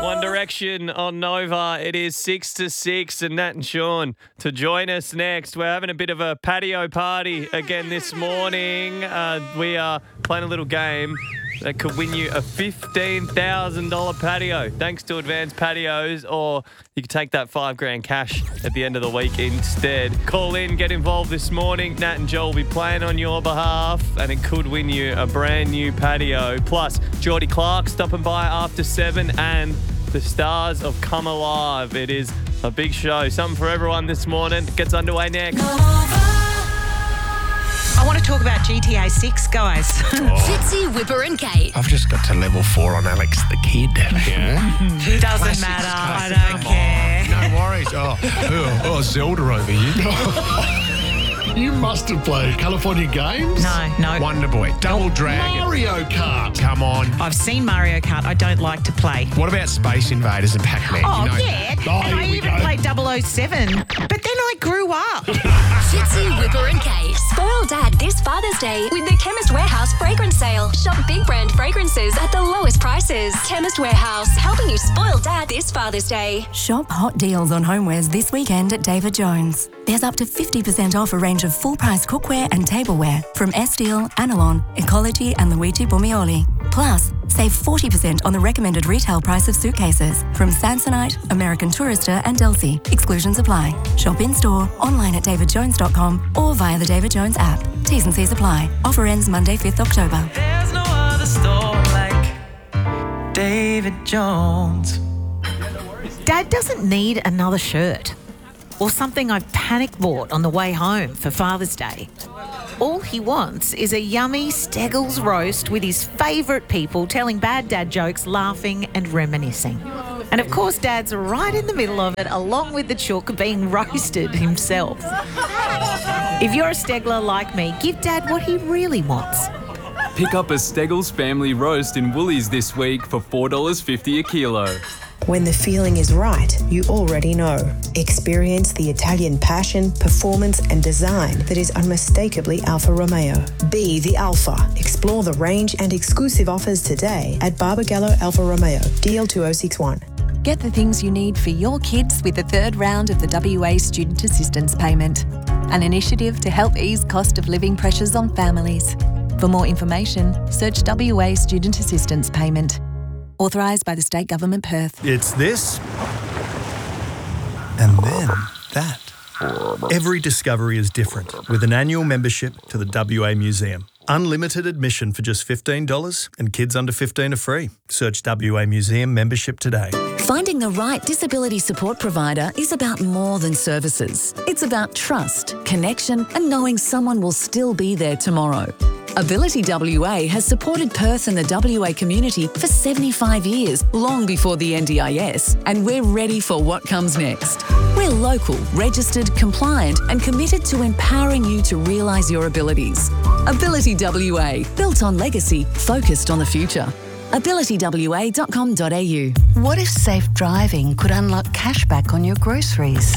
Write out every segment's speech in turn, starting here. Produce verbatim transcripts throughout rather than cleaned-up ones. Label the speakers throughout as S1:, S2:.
S1: One Direction on Nova. It is six to six, and Nat and Sean to join us next. We're having a bit of a patio party again this morning. Uh, we are playing a little game that could win you a fifteen thousand dollars patio, thanks to Advanced Patios, or you could take that five grand cash at the end of the week instead. Call in, get involved this morning. Nat and Joel will be playing on your behalf, and it could win you a brand new patio. Plus, Geordie Clark stopping by after seven, and the stars of Come Alive. It is a big show. Something for everyone this morning. It gets underway next.
S2: I want to talk about G T A six, guys.
S3: Oh.
S4: Fitzy, Whipper and Kate.
S3: I've just got to level four on Alex the Kid. Yeah.
S2: Doesn't
S3: Classics,
S2: matter. I
S3: classics.
S2: don't
S3: Come
S2: care.
S3: on. No worries. Oh, oh, oh Zelda over here.
S5: You must have played California Games?
S2: No, no.
S3: Wonder Boy, Double Dragon.
S5: Mario Kart.
S3: Come on.
S2: I've seen Mario Kart. I don't like to play.
S3: What about Space Invaders and Pac-Man?
S2: Oh,
S3: you know
S2: yeah.
S5: Oh,
S2: and I
S5: here we
S2: even
S5: go.
S2: played double oh seven. But then I grew up.
S4: Fitzy, Whipper and Kate. Spoil Dad this Father's Day with the Chemist Warehouse fragrance sale. Shop big brand fragrances at the lowest prices. Chemist Warehouse, helping you spoil Dad this Father's Day.
S6: Shop hot deals on homewares this weekend at David Jones. There's up to fifty percent off a range of full-price cookware and tableware from Estil, Anilon, Ecology and Luigi Bumioli. Plus, save forty percent on the recommended retail price of suitcases from Samsonite, American Tourister and Delsey. Exclusions apply. Shop in-store, online at david jones dot com or via the David Jones app. T's and C's apply. Offer ends Monday, fifth October.
S7: There's no other store like David Jones.
S2: Dad doesn't need another shirt or something I've panic bought on the way home for Father's Day. All he wants is a yummy Steggles roast with his favourite people telling bad dad jokes, laughing and reminiscing. And of course, Dad's right in the middle of it, along with the chook being roasted himself. If you're a Stegler like me, give Dad what he really wants.
S8: Pick up a Steggles family roast in Woolies this week for four dollars fifty a kilo.
S9: When the feeling is right, you already know. Experience the Italian passion, performance and design that is unmistakably Alfa Romeo. Be the Alfa. Explore the range and exclusive offers today at Barbagallo Alfa Romeo, D L two oh six one.
S6: Get the things you need for your kids with the third round of the W A Student Assistance Payment, an initiative to help ease cost of living pressures on families. For more information, search W A Student Assistance Payment. Authorised by the State Government, Perth.
S10: It's this, and then that. Every discovery is different, with an annual membership to the W A Museum. Unlimited admission for just fifteen dollars, and kids under fifteen are free. Search W A Museum membership today.
S11: Finding the right disability support provider is about more than services. It's about trust, connection, and knowing someone will still be there tomorrow. Ability W A has supported Perth and the W A community for seventy-five years, long before the N D I S, and we're ready for what comes next. We're local, registered, compliant, and committed to empowering you to realise your abilities. Ability W A, built on legacy, focused on the future. ability w a dot com dot a u.
S12: What if safe driving could unlock cashback on your groceries?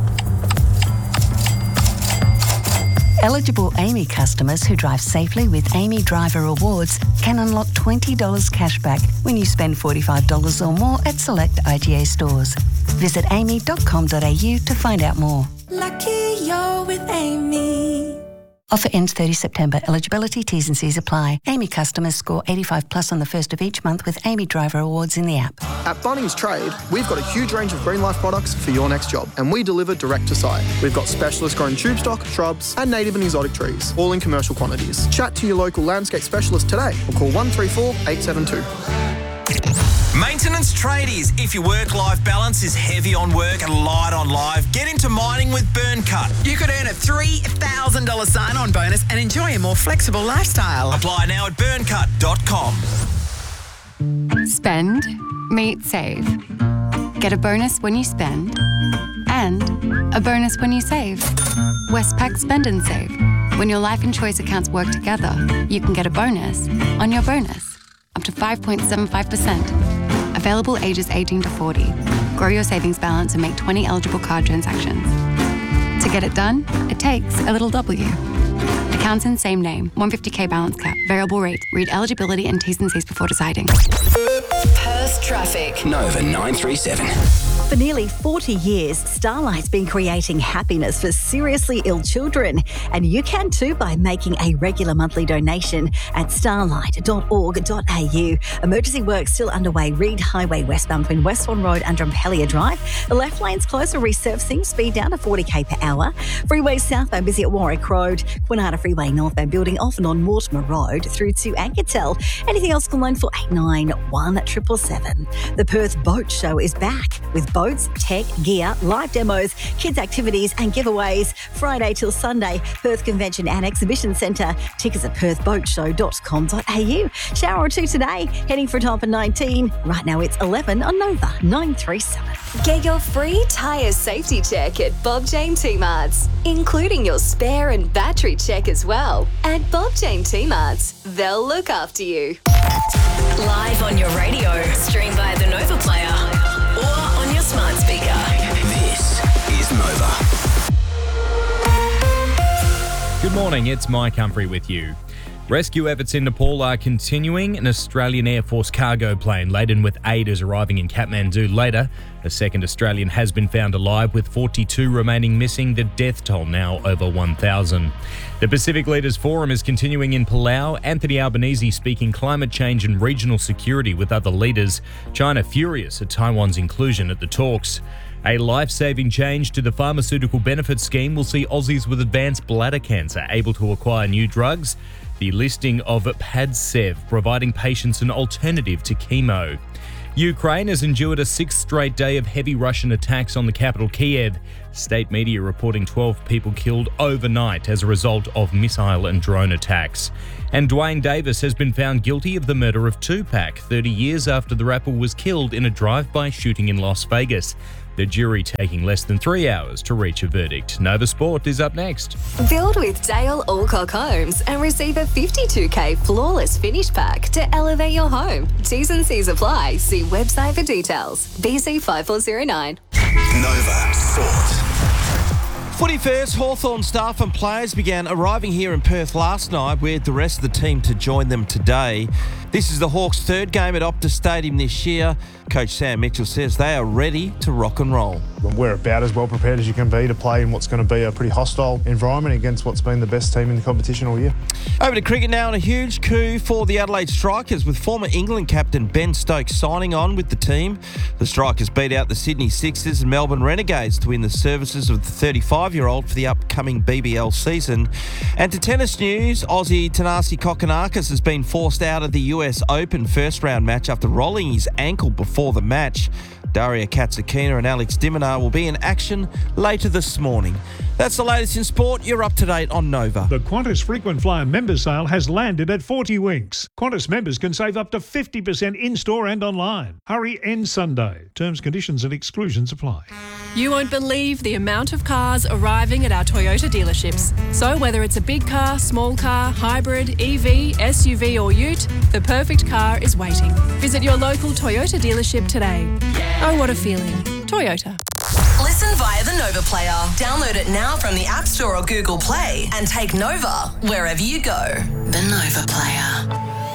S12: Eligible Amy customers who drive safely with Amy Driver Awards can unlock twenty dollars cashback when you spend forty-five dollars or more at select I G A stores. Visit amy dot com dot a u to find out more.
S13: Lucky you're with Amy.
S12: Offer ends thirtieth September. Eligibility, T's and C's apply. Amy customers score eighty-five plus on the first of each month with Amy Driver Awards in the app.
S14: At Bunnings Trade, we've got a huge range of Green Life products for your next job, and we deliver direct to site. We've got specialist grown tube stock, shrubs, and native and exotic trees, all in commercial quantities. Chat to your local landscape specialist today or call one three four, eight seven two.
S15: Maintenance tradies. If your work-life balance is heavy on work and light on life, get into mining with Burncut.
S16: You could earn a three thousand dollars sign-on bonus and enjoy a more flexible lifestyle.
S15: Apply now at burncut dot com.
S17: Spend, meet, save. Get a bonus when you spend and a bonus when you save. Westpac Spend and Save. When your life and choice accounts work together, you can get a bonus on your bonus, up to five point seven five percent. Available ages eighteen to forty. Grow your savings balance and make twenty eligible card transactions. To get it done, it takes a little W. Accounts in same name. one hundred fifty k balance cap. Variable rate. Read eligibility and T's and C's before deciding.
S4: Perth traffic. traffic.
S18: Nova nine three seven.
S19: For nearly forty years, Starlight's been creating happiness for seriously ill children. And you can too by making a regular monthly donation at starlight dot org dot a u. Emergency work still underway. Reed Highway westbound between West Swan Road and Drumpellier Drive. The left lane's closer, resurfacing, speed down to forty k per hour. Freeway southbound busy at Warwick Road. Quinata Freeway northbound building off and on Mortimer Road through to Anketel. Anything else can loan for eight nine one seven seven. The Perth Boat Show is back with boats, tech, gear, live demos, kids' activities and giveaways. Friday till Sunday, Perth Convention and Exhibition Centre. Tickets at perth boat show dot com dot a u. Shower or two today, heading for a top of nineteen. Right now it's eleven on Nova nine three seven.
S4: Get your free tyre safety check at Bob Jane T-Marts, including your spare and battery check as well. At Bob Jane T-Marts, they'll look after you.
S20: Live on your radio, stream via the Nova Player or on your smart speaker.
S18: This is Nova.
S21: Good morning, it's Mike Humphrey with you. Rescue efforts in Nepal are continuing. An Australian Air Force cargo plane laden with aid is arriving in Kathmandu later. A second Australian has been found alive, with forty-two remaining missing, the death toll now over one thousand. The Pacific Leaders Forum is continuing in Palau. Anthony Albanese speaking climate change and regional security with other leaders. China furious at Taiwan's inclusion at the talks. A life-saving change to the pharmaceutical benefit scheme will see Aussies with advanced bladder cancer able to acquire new drugs. The listing of Padcev, providing patients an alternative to chemo. Ukraine has endured a sixth straight day of heavy Russian attacks on the capital Kiev. State media reporting twelve people killed overnight as a result of missile and drone attacks. And Dwayne Davis has been found guilty of the murder of Tupac, thirty years after the rapper was killed in a drive-by shooting in Las Vegas. The jury taking less than three hours to reach a verdict. Nova Sport is up next.
S4: Build with Dale Alcock Homes and receive a fifty-two k flawless finish pack to elevate your home. T's and C's apply. See website for details. B C five four zero nine.
S18: Nova Sport.
S15: Footy first, Hawthorn staff and players began arriving here in Perth last night with the rest of the team to join them today. This is the Hawks' third game at Optus Stadium this year. Coach Sam Mitchell says they are ready to rock and roll.
S22: We're about as well prepared as you can be to play in what's going to be a pretty hostile environment against what's been the best team in the competition all year.
S15: Over to cricket now, and a huge coup for the Adelaide Strikers with former England captain Ben Stokes signing on with the team. The Strikers beat out the Sydney Sixers and Melbourne Renegades to win the services of the thirty-five-year-old for the upcoming B B L season. And to tennis news, Aussie Thanasi Kokkinakis has been forced out of the U S Open first-round match after rolling his ankle before the match. Daria Katsukina and Alex de Minaur will be in action later this morning. That's the latest in sport. You're up to date on Nova.
S23: The Qantas Frequent Flyer member sale has landed at forty Winks. Qantas members can save up to fifty percent in-store and online. Hurry end Sunday. Terms, conditions and exclusions apply.
S24: You won't believe the amount of cars arriving at our Toyota dealerships. So whether it's a big car, small car, hybrid, E V, S U V or ute, the perfect car is waiting. Visit your local Toyota dealership today. Oh, what a feeling. Toyota.
S20: Listen via the Nova Player. Download it now from the App Store or Google Play and take Nova wherever you go. The Nova Player.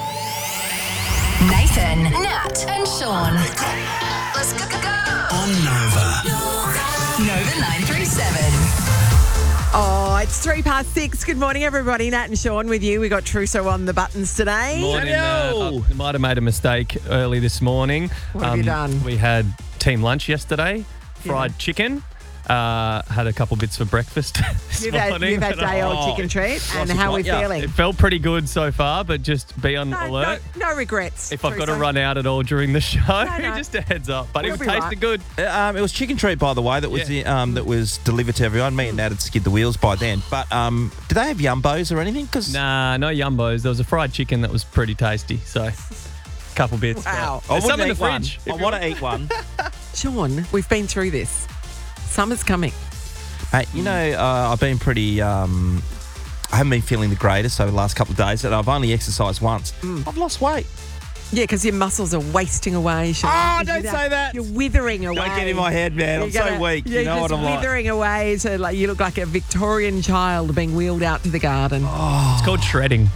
S4: Nathan, Nat, and Sean. Let's go, go, go.
S18: On Nova.
S20: Nova nine three seven.
S16: Oh, it's three past six. Good morning, everybody. Nat and Sean with you. We got Trusso on the buttons today.
S1: Morning. Uh, I might have made a mistake early this morning.
S16: What have you done?
S1: We had team lunch yesterday, fried
S16: Yeah.
S1: chicken. Uh, had a couple bits for breakfast this
S16: You've had,
S1: morning.
S16: you've had day old
S1: Oh,
S16: chicken treat. And
S1: lots of
S16: how are we
S1: yeah,
S16: feeling?
S1: It felt pretty good so far, but just be on
S16: No,
S1: alert.
S16: no, no regrets.
S1: If I've got to
S16: Trusso.
S1: run out at all during the show,
S16: no.
S1: just a heads up. But
S16: We'll
S1: it
S16: be
S1: tasted
S16: right.
S1: good.
S15: Uh, um, it was chicken treat, by the way, that was
S1: Yeah.
S15: the, um, that was delivered to everyone. Me and Nat had skid the wheels by then. But um, do they have yumbos or anything? Cause
S1: Nah, no yumbos. There was a fried chicken that was pretty tasty. So, a couple bits.
S16: Wow.
S1: There's
S15: I
S1: some in
S15: wouldn't
S1: the
S15: eat one.
S1: fridge.
S15: I want to eat one.
S16: Sean, we've been through this. Summer's coming.
S15: Hey, you know, uh, I've been pretty. Um, I haven't been feeling the greatest over the last couple of days, and I've only exercised once. I've lost weight.
S16: Yeah, because your muscles are wasting away, Sean.
S15: Oh,
S16: You
S15: don't
S16: know,
S15: say that.
S16: You're withering away.
S15: Don't get in my head, man.
S16: You're
S15: I'm so
S16: gonna-
S15: weak. You
S16: You're
S15: know
S16: just
S15: what I'm like.
S16: withering away. So like you look like a Victorian child being wheeled out to the garden.
S1: It's called shredding.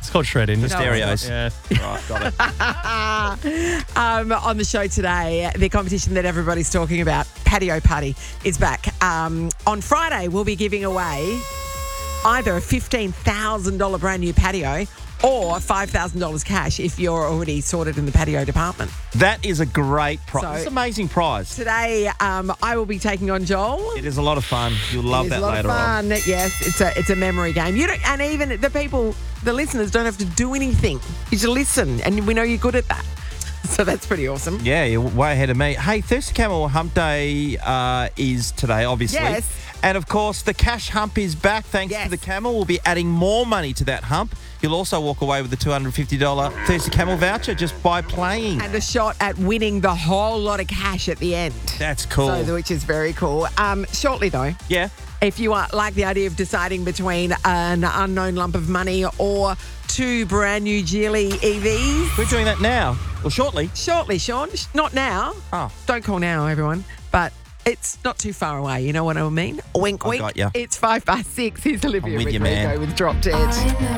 S1: It's called shredding.
S15: The stereos.
S1: Yeah.
S15: Right, got it.
S16: um, on the show today, the competition that everybody's talking about, Patio Party, is back. Um, on Friday, we'll be giving away either a fifteen thousand dollars brand new patio or five thousand dollars cash if you're already sorted in the patio department.
S15: That is a great prize.
S16: So-
S15: It's an amazing prize.
S16: Today, um, I will be taking on Joel.
S15: It is a lot of fun. You'll love
S16: It is
S15: that
S16: a lot
S15: later
S16: of
S15: on.
S16: fun. Yes, it's a it's a memory game. You don't, and even the people, the listeners, don't have to do anything. You just listen, and we know you're good at that. So that's pretty awesome.
S15: Yeah, you're way ahead of me. Hey, Thirsty Camel Hump Day uh, is today, obviously.
S16: Yes.
S15: And of course, the cash hump is back thanks
S16: Yes.
S15: to the camel. We'll be adding more money to that hump. You'll also walk away with a two hundred fifty dollars Thirsty Camel voucher just by playing.
S16: And a shot at winning the whole lot of cash at the end.
S15: That's cool.
S16: So, which is very cool. Um, shortly though,
S15: Yeah.
S16: if you are, like the idea of deciding between an unknown lump of money or two brand new Geely E Vs.
S15: We're doing that now. Well, shortly.
S16: Shortly, Sean. Not now.
S15: Oh.
S16: Don't call now, everyone. But it's not too far away. You know what I mean? Wink,
S15: I
S16: wink.
S15: got ya.
S16: It's five past six. Here's Olivia
S15: I'm with you,
S16: Rodrigo
S15: man.
S16: with Drop Dead.